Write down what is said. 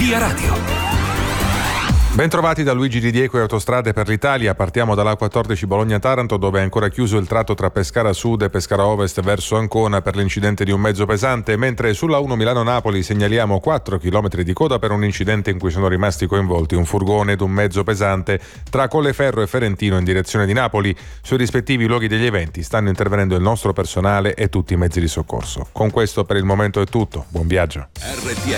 Via Radio. Bentrovati da Luigi Di Diego e Autostrade per l'Italia. Partiamo dalla 14 Bologna-Taranto, dove è ancora chiuso il tratto tra Pescara Sud e Pescara Ovest verso Ancona per l'incidente di un mezzo pesante, mentre sulla 1 Milano-Napoli segnaliamo 4 km di coda per un incidente in cui sono rimasti coinvolti un furgone ed un mezzo pesante tra Colleferro e Ferentino in direzione di Napoli. Sui rispettivi luoghi degli eventi stanno intervenendo il nostro personale e tutti i mezzi di soccorso. Con questo per il momento è tutto. Buon viaggio.